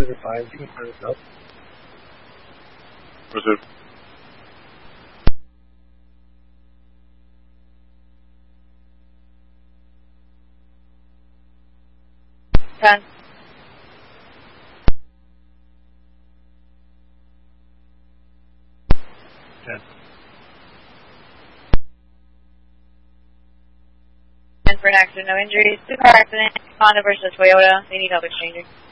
5, you can find us up. Reserve. Ten. And for an accident, no injuries. 2-car accident. Honda versus Toyota. They need help exchanging.